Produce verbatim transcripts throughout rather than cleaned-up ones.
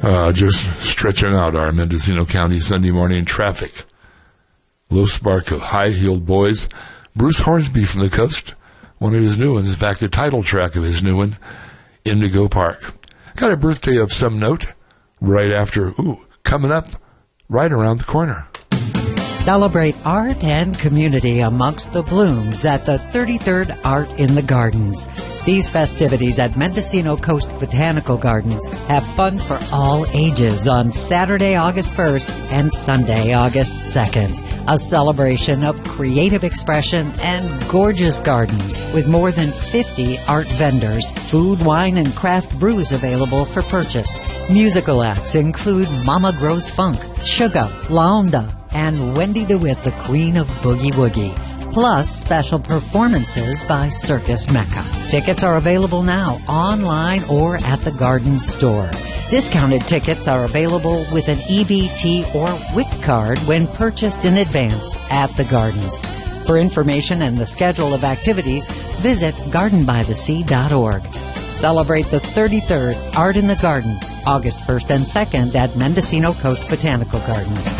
Uh, just stretching out our Mendocino County Sunday morning traffic. Low spark of high-heeled boys. Bruce Hornsby from the coast. One of his new ones. In fact, the title track of his new one, Indigo Park. Got a birthday of some note right after, ooh, coming up right around the corner. Celebrate art and community amongst the blooms at the thirty-third Art in the Gardens. These festivities at Mendocino Coast Botanical Gardens have fun for all ages on Saturday, August first and Sunday, August second. A celebration of creative expression and gorgeous gardens with more than fifty art vendors, food, wine, and craft brews available for purchase. Musical acts include Mama Grows Funk, Sugar, Laonda, and Wendy DeWitt, the Queen of Boogie Woogie, plus special performances by Circus Mecca. Tickets are available now, online or at the Garden store. Discounted tickets are available with an E B T or W I C card when purchased in advance at the Gardens. For information and the schedule of activities, visit garden by the sea dot org. Celebrate the thirty-third Art in the Gardens, August first and second at Mendocino Coast Botanical Gardens.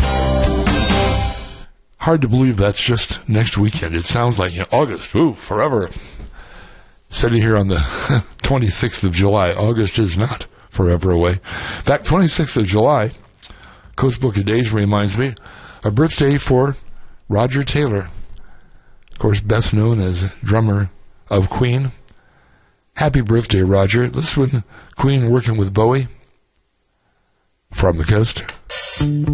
Hard to believe that's just next weekend. It sounds like, you know, August, ooh, forever. Sitting here on the twenty-sixth of July. August is not forever away. In fact, twenty-sixth of July, Coast Book of Days reminds me, a birthday for Roger Taylor. Of course, best known as drummer of Queen. Happy birthday, Roger. This one, Queen working with Bowie from the coast.